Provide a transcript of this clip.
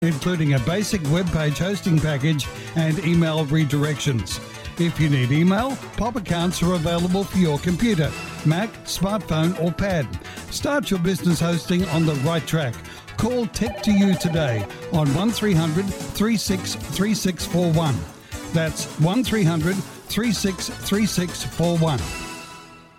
including a basic web page hosting package and email redirections. If you need email, POP accounts are available for your computer, Mac, smartphone or pad. Start your business hosting on the right track. Call Tech2U today on 1300 36 3641. That's 1300 36 3641.